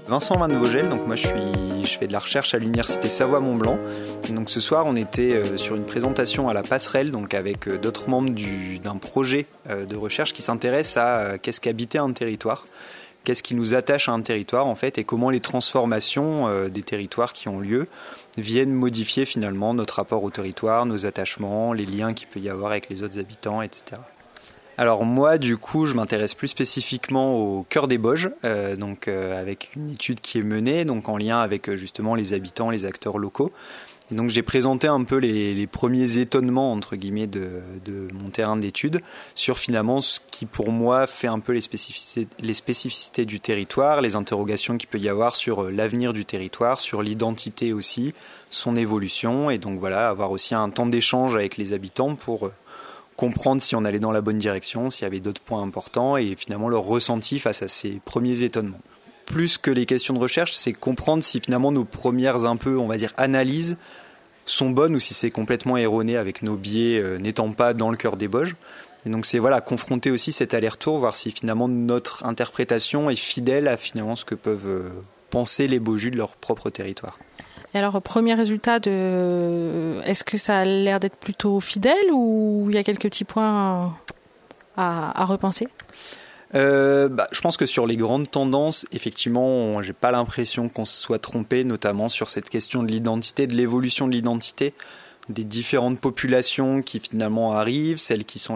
Vincent Van de Vogel, donc moi je fais de la recherche à l'université Savoie-Mont-Blanc. Donc ce soir on était sur une présentation à la Passerelle, donc avec d'autres membres d'un projet de recherche qui s'intéresse à qu'est-ce qu'habiter un territoire, qu'est-ce qui nous attache à un territoire en fait, et comment les transformations des territoires qui ont lieu viennent modifier finalement notre rapport au territoire, nos attachements, les liens qu'il peut y avoir avec les autres habitants, etc. Alors moi, du coup, je m'intéresse plus spécifiquement au cœur des Bauges, avec une étude qui est menée, donc en lien avec justement les habitants, les acteurs locaux. Et donc j'ai présenté un peu les premiers étonnements entre guillemets de mon terrain d'étude sur finalement ce qui pour moi fait un peu les spécificités du territoire, les interrogations qu'il peut y avoir sur l'avenir du territoire, sur l'identité aussi, son évolution, et donc voilà, avoir aussi un temps d'échange avec les habitants pour comprendre si on allait dans la bonne direction, s'il y avait d'autres points importants, et finalement leur ressenti face à ces premiers étonnements. Plus que les questions de recherche, c'est comprendre si finalement nos premières analyses sont bonnes ou si c'est complètement erroné avec nos biais n'étant pas dans le cœur des Bauges. Et donc c'est confronter aussi cet aller-retour, voir si finalement notre interprétation est fidèle à finalement ce que peuvent penser les Baujus de leur propre territoire. Et alors, premier résultat, est-ce que ça a l'air d'être plutôt fidèle ou il y a quelques petits points à repenser ? Je pense que sur les grandes tendances, effectivement, j'ai pas l'impression qu'on se soit trompé, notamment sur cette question de l'identité, de l'évolution de l'identité, des différentes populations qui finalement arrivent, celles qui sont